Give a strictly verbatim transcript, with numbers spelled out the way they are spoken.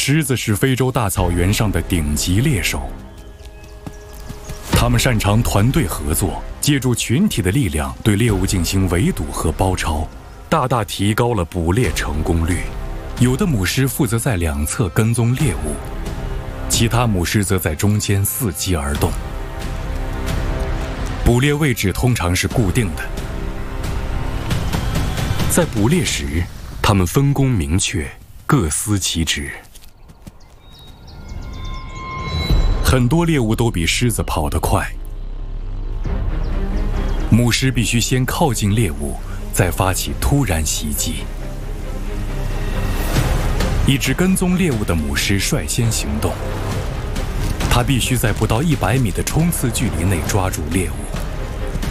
狮子是非洲大草原上的顶级猎手，它们擅长团队合作，借助群体的力量对猎物进行围堵和包抄，大大提高了捕猎成功率。有的母狮负责在两侧跟踪猎物，其他母狮则在中间伺机而动。捕猎位置通常是固定的，在捕猎时，它们分工明确，各司其职。很多猎物都比狮子跑得快，母狮必须先靠近猎物，再发起突然袭击。一只跟踪猎物的母狮率先行动，它必须在不到一百米的冲刺距离内抓住猎物。